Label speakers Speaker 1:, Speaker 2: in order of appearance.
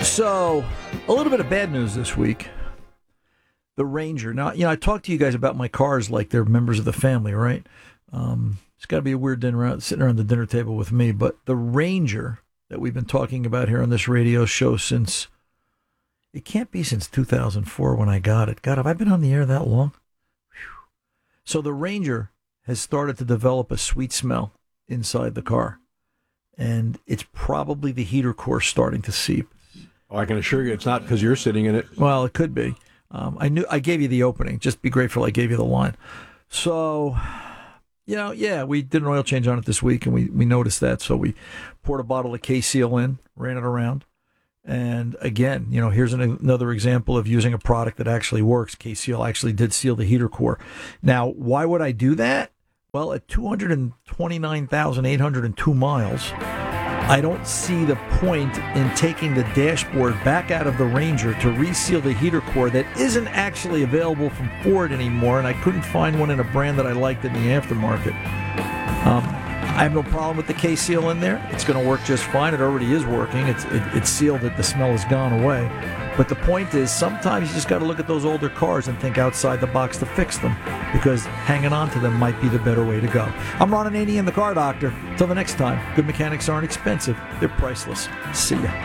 Speaker 1: So, a little bit of bad news this week. The Ranger. Now, I talked to you guys about my cars like they're members of the family, right? It's got to be a weird dinner sitting around the dinner table with me. But the Ranger that we've been talking about here on this radio show since, it can't be since 2004 when I got it. God, have I been on the air that long? Whew. So the Ranger has started to develop a sweet smell inside the car. And it's probably the heater core starting to seep.
Speaker 2: Oh, I can assure you it's not because you're sitting in it.
Speaker 1: Well, it could be. I gave you the opening. Just be grateful I gave you the line. So, we did an oil change on it this week, and we noticed that. So we poured a bottle of K-Seal in, ran it around. And again, here's another example of using a product that actually works. K-Seal actually did seal the heater core. Now, why would I do that? Well, at 229,802 miles, I don't see the point in taking the dashboard back out of the Ranger to reseal the heater core that isn't actually available from Ford anymore, and I couldn't find one in a brand that I liked in the aftermarket. I have no problem with the K-Seal in there. It's going to work just fine. It already is working. It's sealed that the smell has gone away. But the point is, sometimes you just got to look at those older cars and think outside the box to fix them, because hanging on to them might be the better way to go. I'm Ron Ananian, the Car Doctor. Till the next time, good mechanics aren't expensive. They're priceless. See ya.